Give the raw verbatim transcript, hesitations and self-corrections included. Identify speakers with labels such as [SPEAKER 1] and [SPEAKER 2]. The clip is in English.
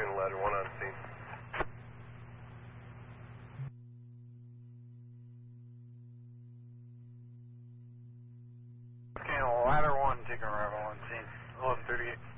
[SPEAKER 1] Ladder one on scene.
[SPEAKER 2] Okay, ladder one, taking arrival on scene. eleven thirty-eight.